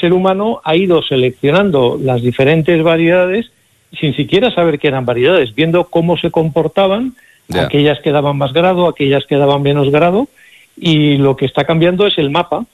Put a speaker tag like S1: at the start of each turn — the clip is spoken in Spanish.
S1: ser humano ha ido seleccionando las diferentes variedades sin siquiera saber que eran variedades, viendo cómo se comportaban, aquellas que daban más grado, aquellas que daban menos grado, y lo que está cambiando es el mapa.